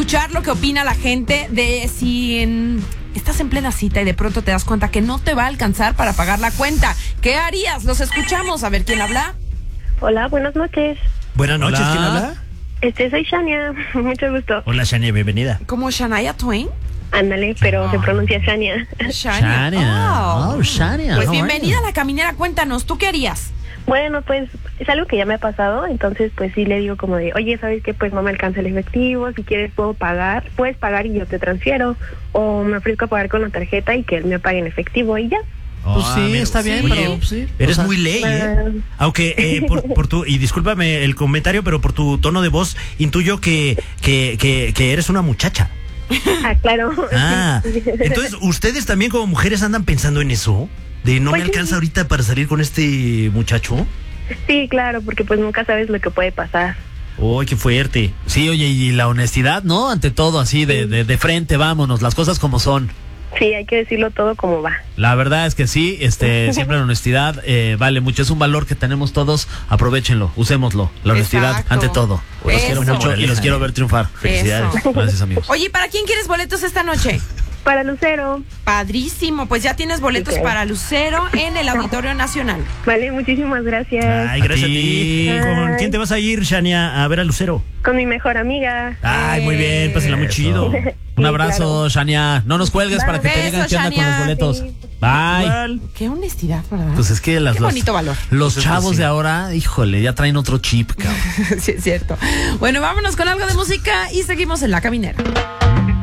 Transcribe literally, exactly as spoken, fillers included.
escuchar lo que opina la gente de si en, estás en plena cita y de pronto te das cuenta que no te va a alcanzar para pagar la cuenta. ¿Qué harías? Los escuchamos. A ver, ¿quién habla? Hola, buenas noches. Buenas noches, Hola. ¿quién habla? Este, soy Shania. Mucho gusto. Hola, Shania, bienvenida. ¿Como Shania Twain? Ándale, pero se pronuncia Shania. Shania. Shania. Oh. Oh, Shania. Pues No, bienvenida bueno. a La Caminera. Cuéntanos, ¿tú qué harías? Bueno, pues es algo que ya me ha pasado, entonces pues sí le digo como de, oye, ¿sabes qué? Pues no me alcanza el efectivo, si quieres puedo pagar, puedes pagar y yo te transfiero, o me ofrezco a pagar con la tarjeta y que él me pague en efectivo y ya. Pues Ah, sí, mira, está bien, sí. pero sí. Eres o sea, muy ley, ¿eh? Ah. Aunque eh, por, por tu, y discúlpame el comentario, pero por tu tono de voz intuyo que, que, que, que eres una muchacha. Ah, claro. Ah, Sí. entonces, ¿ustedes también como mujeres andan pensando en eso? De no Pues me alcanza sí. ahorita para salir con este muchacho. Sí, claro, porque pues nunca sabes lo que puede pasar. ¡Uy, qué fuerte! Sí, oye, y la honestidad, ¿no? Ante todo, así de, de, de frente, vámonos, las cosas como son. Sí, hay que decirlo todo como va. La verdad es que sí, este, siempre la honestidad eh, vale mucho, es un valor que tenemos todos, aprovechenlo, usémoslo, la honestidad Exacto. ante todo. Los Eso. quiero mucho y los quiero ver triunfar. Felicidades. Eso. Gracias, amigos. Oye, ¿para quién quieres boletos esta noche? Para Lucero. Padrísimo, pues ya tienes boletos Ok. para Lucero en el Auditorio Nacional. Vale, muchísimas gracias. Ay, gracias a, A ti. ti. ¿Con Ay. quién te vas a ir, Shania, a ver a Lucero? Con mi mejor amiga. Ay, muy bien, pásala muy Eso. chido. Un Sí, abrazo, claro. Shania. No nos cuelgues para que te Besos, digan qué onda con Shania. los boletos. Sí. Bye. Igual. Qué honestidad, ¿verdad? Pues es que las, Qué los, bonito valor. los Pues es que chavos sí. de ahora, híjole, ya traen otro chip, cabrón. Sí, es cierto. Bueno, vámonos con algo de música y seguimos en La Caminera.